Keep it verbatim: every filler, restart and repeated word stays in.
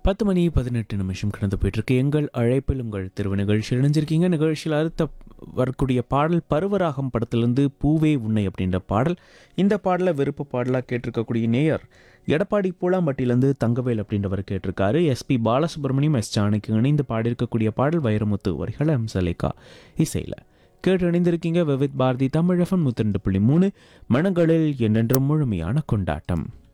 பத்து மணி பதினெட்டு நிமிஷம் கடந்து போயிட்டுருக்கு. எங்கள் அழைப்பில் உங்கள் திருவு நிகழ்ச்சியில் இணைஞ்சிருக்கீங்க. நிகழ்ச்சியில் அடுத்த வரக்கூடிய பாடல் பருவராகம் படத்திலிருந்து பூவே உன்னை அப்படின்ற பாடல். இந்த பாடலை விருப்ப பாடலாக கேட்டிருக்கக்கூடிய நேயர் எடப்பாடி பூலாம்பட்டியிலேருந்து தங்கவேல் அப்படின்றவர் கேட்டிருக்காரு. எஸ்பி பாலசுப்ரமணியம், எஸ் ஜானகி இணைந்து பாடியிருக்கக்கூடிய பாடல் வைரமுத்து வரிகள் அம்சலேகா இசையில் கேட்டு இணைந்திருக்கீங்க. விவித் பாரதி தமிழ் எஃப்எம் நூற்றி ரெண்டு புள்ளி மூணு மனங்களில் என்றென்றும் முழுமையான கொண்டாட்டம்.